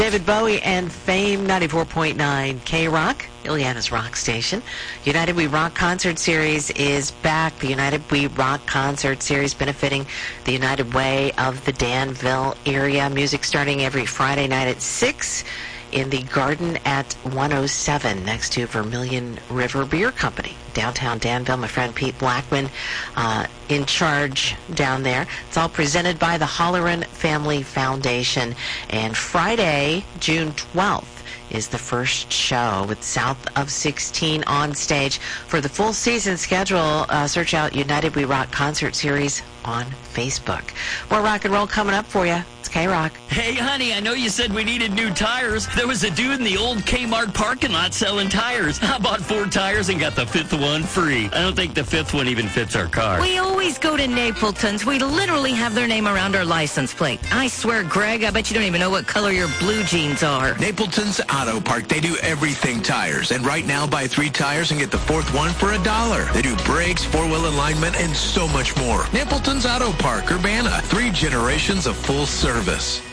David Bowie and Fame, 94.9 K-Rock, Ileana's rock station. United We Rock Concert Series is back. The United We Rock Concert Series benefiting the United Way of the Danville area. Music starting every Friday night at 6 in the Garden at 107 next to Vermilion River Beer Company, downtown Danville. My friend Pete Blackman in charge down there. It's all presented by the Holleran Family Foundation. And Friday, June 12th, is the first show with South of 16 on stage. For the full season schedule, search out United We Rock Concert Series on Facebook. More rock and roll coming up for you. It's K-Rock. Hey, honey, I know you said we needed new tires. There was a dude in the old Kmart parking lot selling tires. I bought 4 tires and got the 5th one free. I don't think the 5th one even fits our car. We always go to Napleton's. We literally have their name around our license plate. I swear, Greg, I bet you don't even know what color your blue jeans are. Napleton's Auto Park. They do everything tires. And right now, buy 3 tires and get the 4th one for $1. They do brakes, 4-wheel alignment, and so much more. Napleton's Auto Park, Urbana. 3 generations of full service.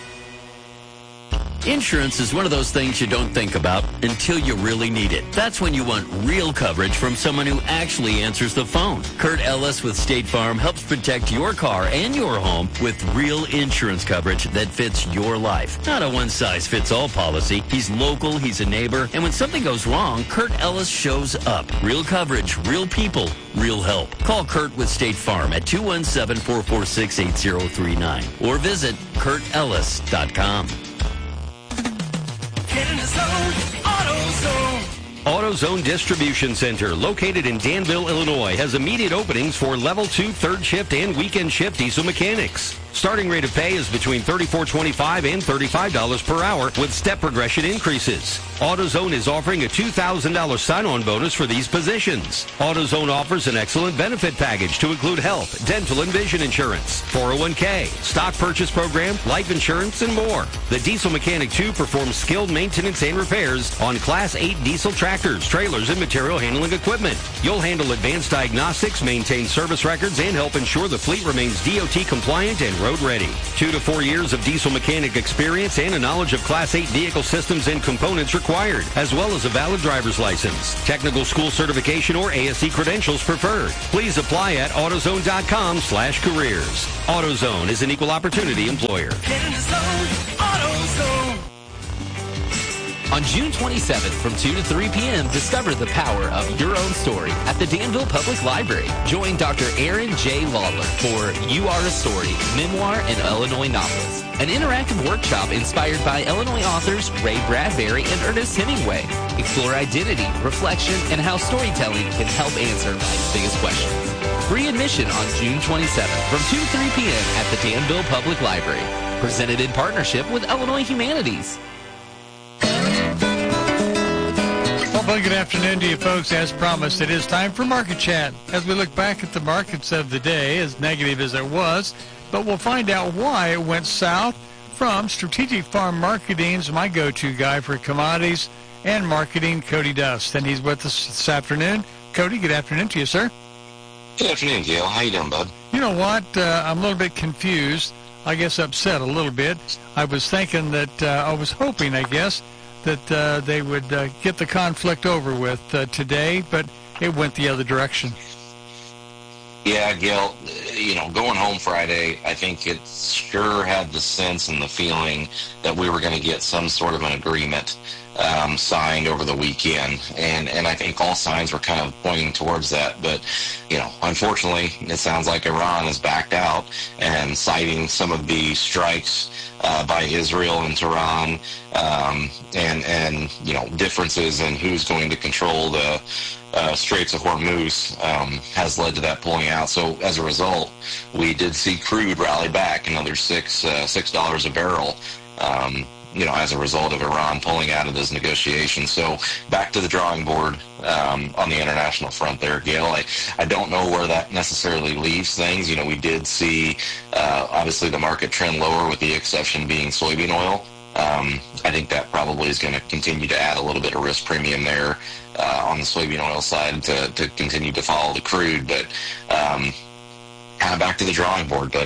Insurance is one of those things you don't think about until you really need it. That's when you want real coverage from someone who actually answers the phone. Kurt Ellis with State Farm helps protect your car and your home with real insurance coverage that fits your life. Not a one-size-fits-all policy. He's local, he's a neighbor, and when something goes wrong, Kurt Ellis shows up. Real coverage, real people, real help. Call Kurt with State Farm at 217-446-8039 or visit kurtellis.com. Get in the zone, AutoZone. AutoZone Distribution Center, located in Danville, Illinois, has immediate openings for Level 2 third shift and weekend shift diesel mechanics. Starting rate of pay is between $34.25 and $35 per hour with step progression increases. AutoZone is offering a $2,000 sign-on bonus for these positions. AutoZone offers an excellent benefit package to include health, dental, and vision insurance, 401k, stock purchase program, life insurance, and more. The Diesel Mechanic 2 performs skilled maintenance and repairs on Class 8 diesel tractors, trailers, and material handling equipment. You'll handle advanced diagnostics, maintain service records, and help ensure the fleet remains DOT compliant and road ready. 2 to 4 years of diesel mechanic experience and a knowledge of Class 8 vehicle systems and components required, as well as a valid driver's license. Technical school certification or ASE credentials preferred. Please apply at AutoZone.com/careers. AutoZone is an equal opportunity employer. Get in the zone, AutoZone. On June 27th from 2 to 3 p.m., discover the power of your own story at the Danville Public Library. Join Dr. Aaron J. Lawler for You Are a Story, Memoir and Illinois Novelist, an interactive workshop inspired by Illinois authors Ray Bradbury and Ernest Hemingway. Explore identity, reflection, and how storytelling can help answer life's biggest questions. Free admission on June 27th from 2 to 3 p.m. at the Danville Public Library. Presented in partnership with Illinois Humanities. Well, good afternoon to you folks. As promised, it is time for Market Chat. As we look back at the markets of the day, as negative as it was, but we'll find out why it went south from Strategic Farm Marketing's my go-to guy for commodities and marketing, Cody Dust. And he's with us this afternoon. Cody, good afternoon to you, sir. Good afternoon, Gail. How you doing, bud? You know what? I'm a little bit confused. I guess upset a little bit. I was thinking that, I was hoping, I guess, that they would get the conflict over with today, but it went the other direction. Yeah, Gail, going home Friday, I think it sure had the sense and the feeling that we were going to get some sort of an agreement signed over the weekend, and I think all signs were kind of pointing towards that. But, unfortunately, it sounds like Iran has backed out and citing some of the strikes by Israel and Tehran, and differences in who's going to control the Straits of Hormuz has led to that pulling out. So as a result, we did see crude rally back another $6 a barrel, as a result of Iran pulling out of those negotiations. So back to the drawing board on the international front there, Gail. I don't know where that necessarily leaves things. We did see, obviously, the market trend lower, with the exception being soybean oil. I think that probably is going to continue to add a little bit of risk premium there on the soybean oil side to continue to follow the crude. But kind of back to the drawing board, buddy.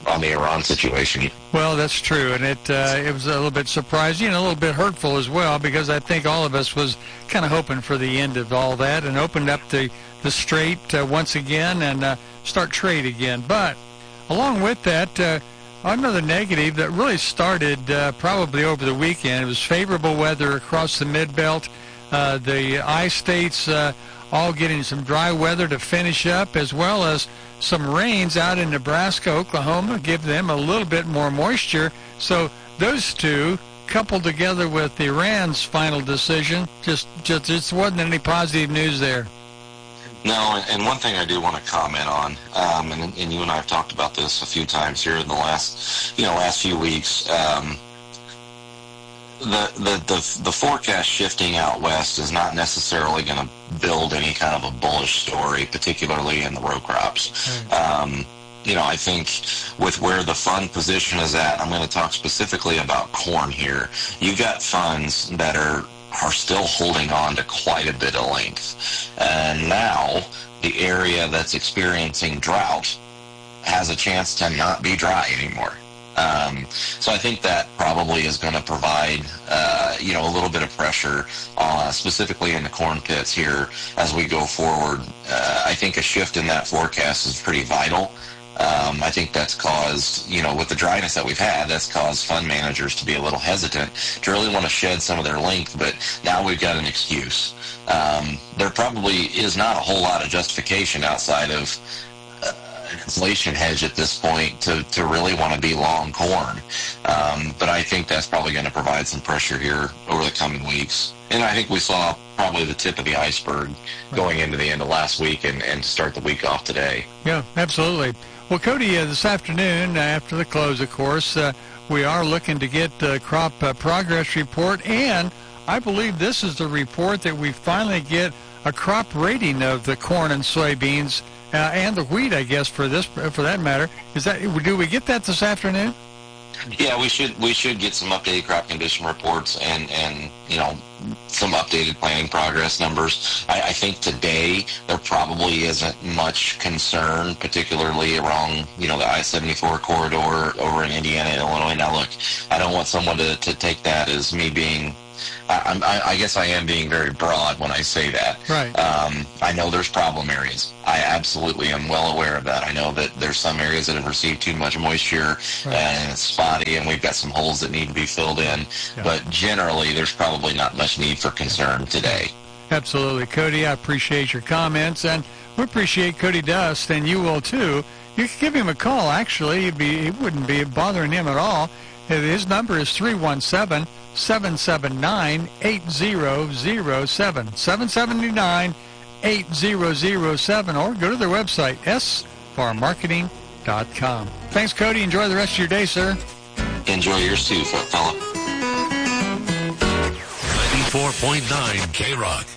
on the Iran situation. Well, that's true, and it was a little bit surprising and a little bit hurtful as well, because I think all of us was kind of hoping for the end of all that and opened up the strait once again and start trade again. But along with that, another negative that really started probably over the weekend. It was favorable weather across the Mid-Belt. The I-states all getting some dry weather to finish up, as well as some rains out in Nebraska, Oklahoma, give them a little bit more moisture. So those two, coupled together with Iran's final decision, just wasn't any positive news there. No, and one thing I do want to comment on, and you and I have talked about this a few times here in the last few weeks. The forecast shifting out west is not necessarily going to build any kind of a bullish story, particularly in the row crops. I think with where the fund position is at, I'm going to talk specifically about corn here. You've got funds that are still holding on to quite a bit of length. And now the area that's experiencing drought has a chance to not be dry anymore. So I think that probably is going to provide, a little bit of pressure, specifically in the corn pits here as we go forward. I think a shift in that forecast is pretty vital. I think that's caused, with the dryness that we've had, that's caused fund managers to be a little hesitant, to really want to shed some of their length, but now we've got an excuse. There probably is not a whole lot of justification outside of an inflation hedge at this point to really want to be long corn. But I think that's probably going to provide some pressure here over the coming weeks. And I think we saw probably the tip of the iceberg going into the end of last week and to start the week off today. Yeah, absolutely. Well, Cody, this afternoon, after the close, of course, we are looking to get the crop progress report, and I believe this is the report that we finally get a crop rating of the corn and soybeans and the wheat, I guess, for that matter. Do we get that this afternoon? Yeah, we should get some updated crop condition reports and some updated planting progress numbers. I think today there probably isn't much concern, particularly along the I-74 corridor over in Indiana and Illinois. Now, look, I don't want someone to take that as me being. I guess I am being very broad when I say that. Right. I know there's problem areas. I absolutely am well aware of that. I know that there's some areas that have received too much moisture and it's spotty, and we've got some holes that need to be filled in. Yeah. But generally, there's probably not much need for concern today. Absolutely. Cody, I appreciate your comments, and we appreciate Cody Dust, and you will too. You can give him a call, actually. It wouldn't be bothering him at all. His number is 317-779-8007. 779-8007, or go to their website, sfarmmarketing.com. Thanks, Cody. Enjoy the rest of your day, sir. Enjoy yours too, fella. 94.9 K-Rock.